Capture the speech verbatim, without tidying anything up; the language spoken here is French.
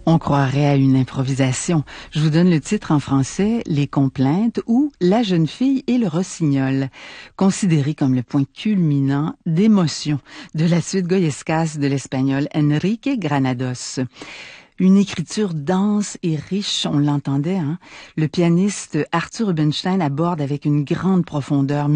On croirait à une improvisation. Je vous donne le titre en français, Les Complaintes ou La jeune fille et le rossignol, considéré comme le point culminant d'émotion de la suite goyescas de l'espagnol Enrique Granados. Une écriture dense et riche, on l'entendait, hein? Le pianiste Arthur Rubinstein aborde avec une grande profondeur